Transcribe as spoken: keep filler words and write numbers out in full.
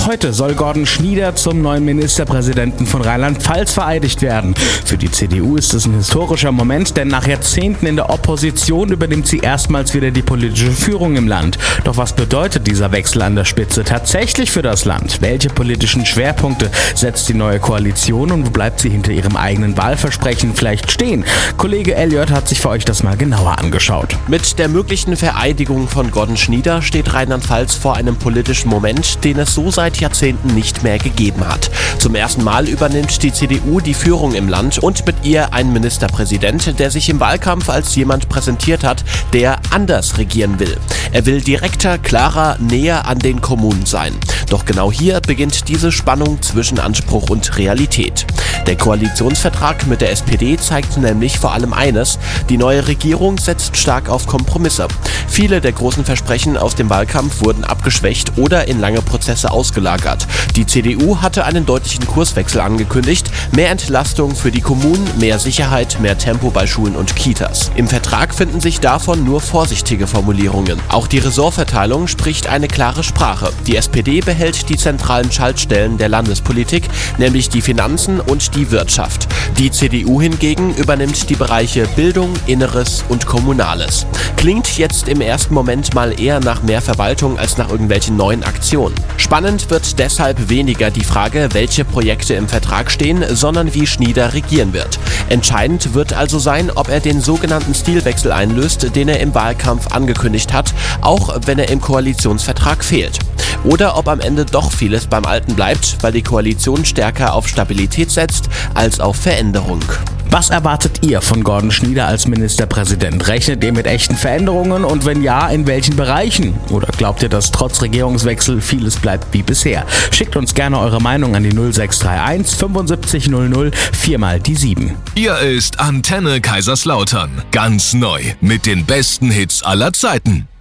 Heute soll Gordon Schnieder zum neuen Ministerpräsidenten von Rheinland-Pfalz vereidigt werden. Für die C D U ist es ein historischer Moment, denn nach Jahrzehnten in der Opposition übernimmt sie erstmals wieder die politische Führung im Land. Doch was bedeutet dieser Wechsel an der Spitze tatsächlich für das Land? Welche politischen Schwerpunkte setzt die neue Koalition und wo bleibt sie hinter ihrem eigenen Wahlversprechen vielleicht stehen? Kollege Elliot hat sich für euch das mal genauer angeschaut. Mit der möglichen Vereidigung von Gordon Schnieder steht Rheinland-Pfalz vor einem politischen Moment, den es so seit Jahrzehnten nicht mehr gegeben hat. Zum ersten Mal übernimmt die C D U die Führung im Land und mit ihr ein Ministerpräsident, der sich im Wahlkampf als jemand präsentiert hat, der anders regieren will. Er will direkter, klarer, näher an den Kommunen sein. Doch genau hier beginnt diese Spannung zwischen Anspruch und Realität. Der Koalitionsvertrag mit der S P D zeigt nämlich vor allem eines: Die neue Regierung setzt stark auf Kompromisse. Viele der großen Versprechen aus dem Wahlkampf wurden abgeschwächt oder in lange Prozesse ausgelagert. Die C D U hatte einen deutlichen Kurswechsel angekündigt: mehr Entlastung für die Kommunen, mehr Sicherheit, mehr Tempo bei Schulen und Kitas. Im Vertrag finden sich davon nur vorsichtige Formulierungen. Auch die Ressortverteilung spricht eine klare Sprache. Die S P D behält die zentralen Schaltstellen der Landespolitik, nämlich die Finanzen und die Wirtschaft. Die C D U hingegen übernimmt die Bereiche Bildung, Inneres und Kommunales. Klingt jetzt im ersten Moment mal eher nach mehr Verwaltung als nach irgendwelchen neuen Aktionen. Spannend wird deshalb weniger die Frage, welche Projekte im Vertrag stehen, sondern wie Schnieder regieren wird. Entscheidend wird also sein, ob er den sogenannten Stilwechsel einlöst, den er im Wahlkampf angekündigt hat, auch wenn er im Koalitionsvertrag fehlt. Oder ob am Ende doch vieles beim Alten bleibt, weil die Koalition stärker auf Stabilität setzt als auf Veränderung. Was erwartet ihr von Gordon Schnieder als Ministerpräsident? Rechnet ihr mit echten Veränderungen und wenn ja, in welchen Bereichen? Oder glaubt ihr, dass trotz Regierungswechsel vieles bleibt wie bisher? Schickt uns gerne eure Meinung an die null sechs drei eins fünfundsiebzig null null viermal die sieben. Hier ist Antenne Kaiserslautern. Ganz neu mit den besten Hits aller Zeiten.